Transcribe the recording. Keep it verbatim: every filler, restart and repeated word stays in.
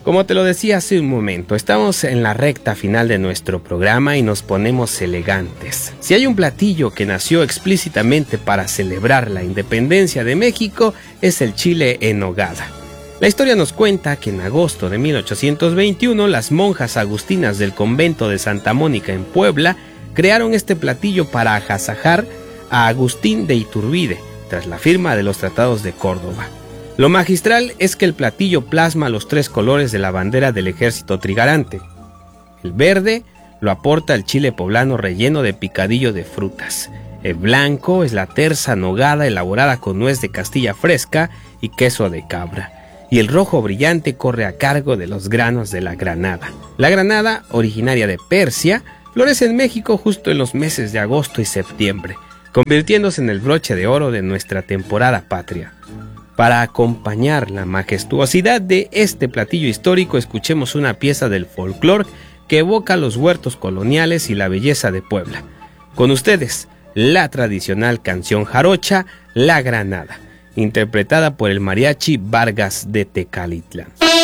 Como te lo decía hace un momento, estamos en la recta final de nuestro programa y nos ponemos elegantes. Si hay un platillo que nació explícitamente para celebrar la independencia de México, es el chile en nogada. La historia nos cuenta que en agosto de mil ochocientos veintiuno, las monjas agustinas del convento de Santa Mónica en Puebla crearon este platillo para agasajar a Agustín de Iturbide, tras la firma de los tratados de Córdoba. Lo magistral es que el platillo plasma los tres colores de la bandera del ejército trigarante. El verde lo aporta el chile poblano relleno de picadillo de frutas. El blanco es la tersa nogada elaborada con nuez de Castilla fresca y queso de cabra. Y el rojo brillante corre a cargo de los granos de la granada. La granada, originaria de Persia, florece en México justo en los meses de agosto y septiembre, convirtiéndose en el broche de oro de nuestra temporada patria. Para acompañar la majestuosidad de este platillo histórico, escuchemos una pieza del folclore que evoca los huertos coloniales y la belleza de Puebla. Con ustedes, la tradicional canción jarocha, La Granada, interpretada por el mariachi Vargas de Tecalitlán.